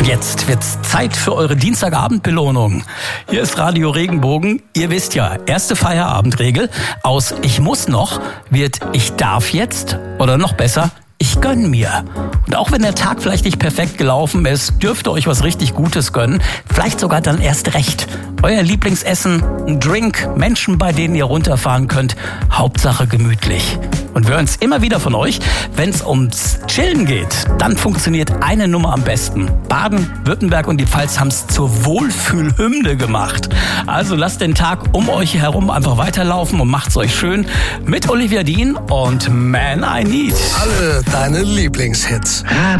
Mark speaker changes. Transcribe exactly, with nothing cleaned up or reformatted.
Speaker 1: Jetzt wird's Zeit für eure Dienstagabendbelohnung. Hier ist Radio Regenbogen. Ihr wisst ja, erste Feierabendregel. Aus Ich muss noch wird Ich darf jetzt oder noch besser Ich gönn mir. Und auch wenn der Tag vielleicht nicht perfekt gelaufen ist, dürft ihr euch was richtig Gutes gönnen. Vielleicht sogar dann erst recht. Euer Lieblingsessen, ein Drink, Menschen, bei denen ihr runterfahren könnt. Hauptsache gemütlich. Und wir hören es immer wieder von euch, wenn es ums Chillen geht, dann funktioniert eine Nummer am besten. Baden, Württemberg und die Pfalz haben es zur Wohlfühlhymne gemacht. Also lasst den Tag um euch herum einfach weiterlaufen und macht's euch schön mit Olivia Dean und Man I Need.
Speaker 2: Alle deine Lieblingshits.